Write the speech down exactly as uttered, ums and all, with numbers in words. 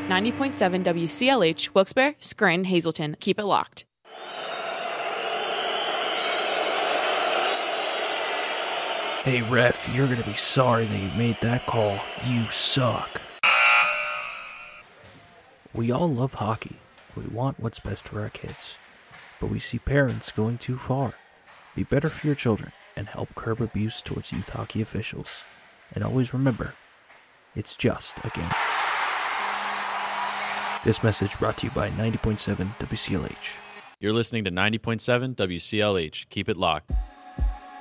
ninety point seven W C L H, Wilkes-Barre, Scranton, Hazleton. Keep it locked. Hey ref, you're gonna be sorry that you made that call. You suck. We all love hockey. We want what's best for our kids. But we see parents going too far. Be better for your children and help curb abuse towards youth hockey officials. And always remember, it's just a game. This message brought to you by ninety point seven W C L H. You're listening to ninety point seven W C L H. Keep it locked.